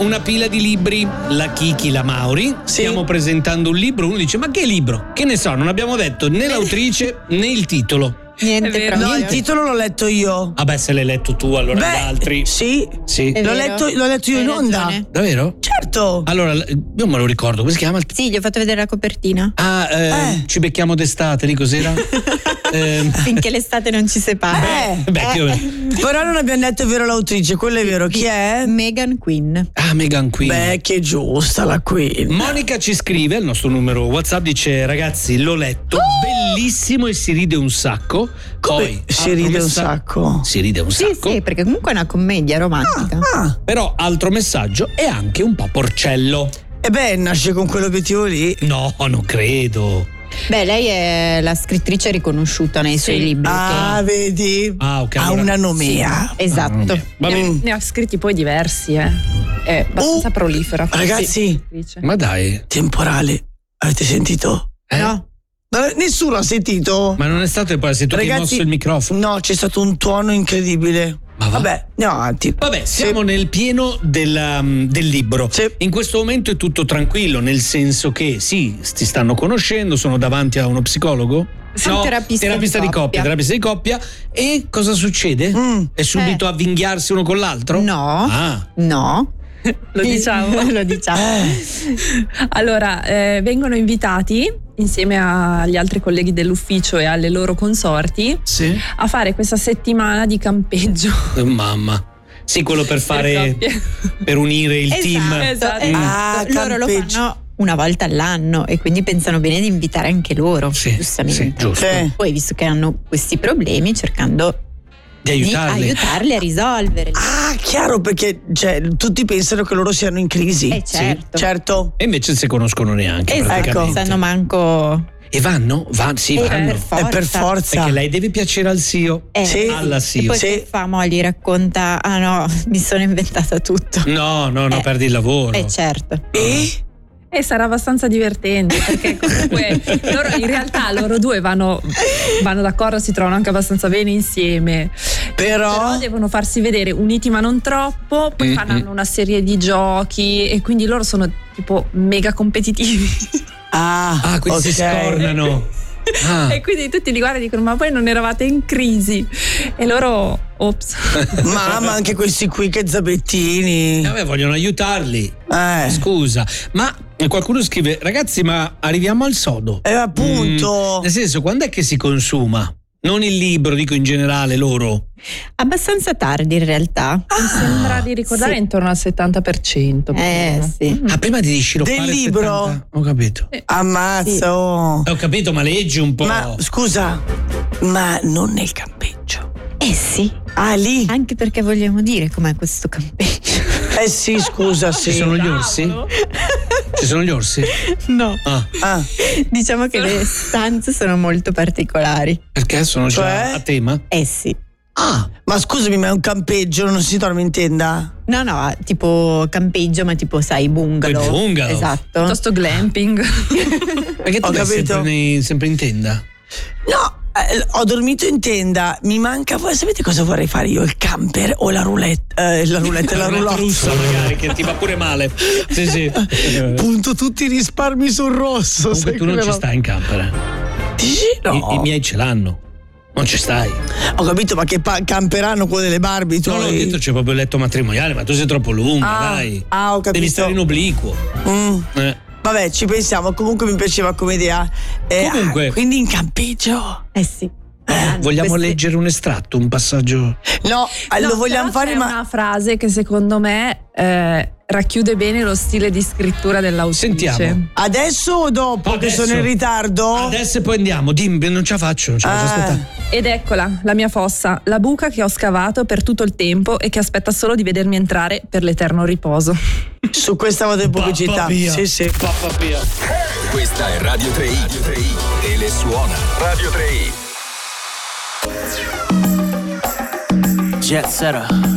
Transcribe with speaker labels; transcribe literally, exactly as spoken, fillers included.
Speaker 1: una pila di libri, la Kiki, la Mauri.
Speaker 2: Sì.
Speaker 1: Stiamo presentando un libro, uno dice: ma che libro? Che ne so, non abbiamo detto né l'autrice né il titolo.
Speaker 3: Niente proprio.
Speaker 2: No, il titolo l'ho letto io.
Speaker 1: Vabbè, se l'hai letto tu, allora
Speaker 2: Beh,
Speaker 1: gli altri.
Speaker 2: sì.
Speaker 1: Sì.
Speaker 3: È
Speaker 2: L'ho
Speaker 3: vero.
Speaker 2: letto, l'ho letto io
Speaker 3: Hai
Speaker 2: in onda.
Speaker 3: ragione.
Speaker 1: Davvero?
Speaker 2: Certo.
Speaker 1: Allora, io me lo ricordo, come si chiama? il-
Speaker 3: Sì, gli ho fatto vedere la copertina.
Speaker 1: Ah, eh,
Speaker 2: Eh.
Speaker 1: Ci becchiamo d'estate, di cos'era? eh,
Speaker 3: Finché l'estate non ci separa.
Speaker 2: Eh,
Speaker 1: beh, più o meno.
Speaker 2: Però non abbiamo detto è vero l'autrice, quello è vero. Chi è?
Speaker 3: Meghan Quinn.
Speaker 1: Ah, Meghan Quinn.
Speaker 2: Beh, che giusta la Queen.
Speaker 1: Monica ci scrive al nostro numero WhatsApp, dice: ragazzi, l'ho letto, bellissimo e si ride un sacco. Poi
Speaker 2: si
Speaker 1: altro
Speaker 2: ride un
Speaker 1: messa-
Speaker 2: sacco.
Speaker 1: Si ride un
Speaker 3: Sì,
Speaker 1: sacco.
Speaker 3: sì, perché comunque è una commedia romantica.
Speaker 2: Ah,
Speaker 1: Però altro messaggio è anche un po' porcello.
Speaker 2: e beh, nasce con quell'obiettivo lì.
Speaker 1: No, non credo.
Speaker 3: Beh, lei è la scrittrice riconosciuta nei suoi libri.
Speaker 2: Ah, vedi?
Speaker 1: Ah, ok,
Speaker 2: Ha
Speaker 1: allora-
Speaker 2: una nomea.
Speaker 3: che- Esatto.
Speaker 1: Va
Speaker 4: Ne,
Speaker 1: bene.
Speaker 4: ne ha scritti poi diversi, eh. È abbastanza
Speaker 2: Oh,
Speaker 4: prolifera.
Speaker 2: ragazzi.
Speaker 4: Sì.
Speaker 1: Ma dai,
Speaker 2: Temporale. Avete sentito?
Speaker 1: eh?
Speaker 3: No.
Speaker 2: No, nessuno ha sentito?
Speaker 1: Ma non è stato e poi sei tu che hai
Speaker 2: Ragazzi,
Speaker 1: mosso il microfono.
Speaker 2: No, c'è stato un tuono incredibile.
Speaker 1: Ma va?
Speaker 2: Vabbè, andiamo avanti.
Speaker 1: Vabbè, siamo nel pieno della, um, del libro.
Speaker 2: Sì.
Speaker 1: In questo momento è tutto tranquillo, nel senso che sì, si stanno conoscendo, sono davanti a uno psicologo.
Speaker 3: Sì, un terapista di
Speaker 1: di coppia,
Speaker 3: coppia.
Speaker 1: terapista di coppia. E cosa succede?
Speaker 2: Mm.
Speaker 1: È subito
Speaker 3: Eh.
Speaker 1: avvinghiarsi uno con l'altro?
Speaker 3: No.
Speaker 1: Ah,
Speaker 3: No.
Speaker 4: Lo diciamo.
Speaker 3: Lo diciamo.
Speaker 2: Eh,
Speaker 4: Allora, eh, vengono invitati insieme agli altri colleghi dell'ufficio e alle loro consorti
Speaker 1: sì.
Speaker 4: a fare questa settimana di campeggio.
Speaker 1: Oh, mamma. Sì, quello per fare
Speaker 4: coppie.
Speaker 1: per unire il
Speaker 3: Esatto,
Speaker 1: team.
Speaker 4: Esatto.
Speaker 3: esatto.
Speaker 2: Ah,
Speaker 3: Loro lo
Speaker 2: campeggio.
Speaker 3: fanno una volta all'anno e quindi pensano bene di invitare anche loro,
Speaker 1: Sì,
Speaker 3: giustamente.
Speaker 1: sì, giusto.
Speaker 2: sì.
Speaker 3: Poi, visto che hanno questi problemi, cercando
Speaker 1: Di aiutarli.
Speaker 3: di aiutarli a risolverli.
Speaker 2: Ah, chiaro, perché cioè, tutti pensano che loro siano in crisi.
Speaker 3: Eh, certo.
Speaker 2: Certo.
Speaker 1: E invece si conoscono neanche.
Speaker 3: Esatto,
Speaker 1: praticamente.
Speaker 3: sanno manco.
Speaker 1: E vanno? Van, sì,
Speaker 3: Eh,
Speaker 1: vanno.
Speaker 3: per forza.
Speaker 2: È per forza.
Speaker 1: Perché lei deve piacere al S I O.
Speaker 3: Eh,
Speaker 2: Sì.
Speaker 1: Alla S I
Speaker 3: E
Speaker 1: O.
Speaker 3: poi
Speaker 2: Sì.
Speaker 3: che fa? Mo gli racconta: ah no, mi sono inventata tutto.
Speaker 1: No, no, no,
Speaker 3: Eh.
Speaker 1: perdi il lavoro.
Speaker 3: Eh certo.
Speaker 2: E?
Speaker 4: E sarà abbastanza divertente perché comunque loro, in realtà loro due vanno, vanno d'accordo, si trovano anche abbastanza bene insieme.
Speaker 2: Però,
Speaker 4: Però devono farsi vedere uniti ma non troppo, poi
Speaker 1: Mm-mm.
Speaker 4: faranno una serie di giochi e quindi loro sono tipo mega competitivi.
Speaker 2: ah,
Speaker 1: Ah, quindi si
Speaker 2: ok.
Speaker 1: scornano. Ah.
Speaker 4: E quindi tutti li guardano e dicono: ma poi non eravate in crisi? E loro, ops.
Speaker 2: Mamma, anche questi qui che zabettini.
Speaker 1: Vabbè, vogliono aiutarli.
Speaker 2: Eh,
Speaker 1: Scusa, ma qualcuno scrive: ragazzi, ma arriviamo al sodo.
Speaker 2: eh, appunto.
Speaker 1: Mm, nel senso, quando è che si consuma? Non il libro, dico in generale loro.
Speaker 3: Abbastanza tardi in realtà.
Speaker 4: Mi sembra di ricordare
Speaker 3: Sì.
Speaker 4: intorno al settanta per cento.
Speaker 3: Eh sì.
Speaker 1: Ah, prima di sciroppare
Speaker 2: Del
Speaker 1: il
Speaker 2: libro?
Speaker 1: settanta. Ho capito.
Speaker 2: Ammazza. oh.
Speaker 1: Eh, Ho capito, ma leggi un po'.
Speaker 2: Ma scusa, ma non nel campeggio.
Speaker 3: Eh sì.
Speaker 2: Ah, lì?
Speaker 3: Anche perché vogliamo dire com'è questo campeggio.
Speaker 2: Eh sì, scusa,
Speaker 1: Ci
Speaker 2: sì.
Speaker 1: sono gli orsi? Ci sono gli orsi?
Speaker 3: No.
Speaker 1: Ah,
Speaker 2: Ah,
Speaker 3: Diciamo che le stanze sono molto particolari.
Speaker 1: perché sono già
Speaker 2: Cioè?
Speaker 1: a tema?
Speaker 3: Eh sì.
Speaker 1: Ah,
Speaker 2: ma scusami, ma è un campeggio, non si dorme in tenda?
Speaker 3: No, no, tipo campeggio, ma tipo, sai, bungalow.
Speaker 1: Quel bungalow.
Speaker 3: Esatto.
Speaker 4: Piuttosto glamping.
Speaker 1: perché tu
Speaker 2: Ho
Speaker 1: vai
Speaker 2: capito.
Speaker 1: sempre, nei- sempre in tenda?
Speaker 2: No, eh, ho dormito in tenda, mi manca, voi sapete cosa vorrei fare io? Il camper o la roulette? Eh, la roulette, la
Speaker 1: Roulette
Speaker 2: roulotte.
Speaker 1: russa magari, che ti va pure male. Sì, sì.
Speaker 2: Punto tutti i risparmi sul rosso.
Speaker 1: Comunque
Speaker 2: sai
Speaker 1: tu non
Speaker 2: come
Speaker 1: ci
Speaker 2: va?
Speaker 1: stai in camper, eh.
Speaker 2: Dici? No.
Speaker 1: I, I miei ce l'hanno. Non ci stai.
Speaker 2: Ho capito, ma che pa- camperanno quello delle Barbie?
Speaker 1: No, no,
Speaker 2: tuoi?
Speaker 1: dentro c'è proprio il letto matrimoniale, ma tu sei troppo lunga,
Speaker 2: Ah,
Speaker 1: dai.
Speaker 2: ah, ho capito.
Speaker 1: Devi stare in obliquo.
Speaker 2: Mm.
Speaker 1: Eh.
Speaker 2: Vabbè, ci pensiamo. Comunque mi piaceva come idea. Eh,
Speaker 1: Comunque-
Speaker 2: ah, quindi in campeggio.
Speaker 3: Eh sì.
Speaker 1: Vogliamo
Speaker 3: Questi-
Speaker 1: leggere un estratto, un passaggio?
Speaker 2: No, eh,
Speaker 4: No,
Speaker 2: lo vogliamo
Speaker 4: però
Speaker 2: fare,
Speaker 4: c'è
Speaker 2: ma
Speaker 4: una frase che secondo me eh, racchiude bene lo stile di scrittura dell'autrice.
Speaker 1: Sentiamo.
Speaker 2: adesso o dopo che
Speaker 1: Adesso.
Speaker 2: sono in ritardo?
Speaker 1: Adesso e poi andiamo. Dimmi, non ce la faccio, non ce la faccio
Speaker 2: Ah.
Speaker 1: ascoltare.
Speaker 4: Ed eccola, la mia fossa, la buca che ho scavato per tutto il tempo e che aspetta solo di vedermi entrare per l'eterno riposo.
Speaker 2: Su questa vado in pubblicità.
Speaker 1: Pappa via.
Speaker 2: Sì, sì.
Speaker 1: Pappa via.
Speaker 5: Questa è Radio tre i. E le suona. Radio tre i.
Speaker 6: Jet setter.